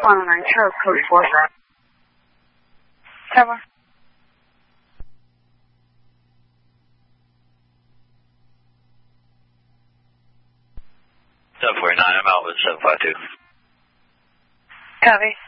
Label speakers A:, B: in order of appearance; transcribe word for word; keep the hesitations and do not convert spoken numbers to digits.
A: on nine, Charles code four. Tower.
B: seven forty-nine, I'm out with seven five two.
A: Copy.